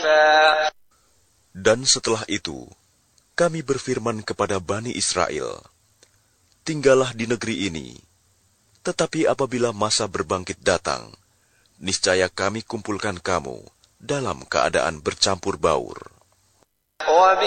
Dan setelah itu, kami berfirman kepada Bani Israel, tinggallah di negeri ini, tetapi apabila masa berbangkit datang, niscaya kami kumpulkan kamu dalam keadaan bercampur baur.